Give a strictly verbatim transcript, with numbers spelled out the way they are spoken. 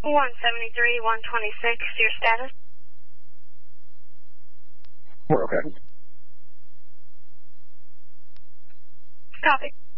one seventy-three, one twenty-six, your status? We're okay. Copy.